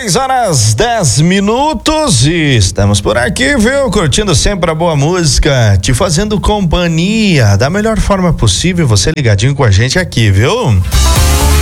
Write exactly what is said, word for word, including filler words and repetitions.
seis horas dez minutos e estamos por aqui, viu? Curtindo sempre a boa música, te fazendo companhia da melhor forma possível, você ligadinho com a gente aqui, viu?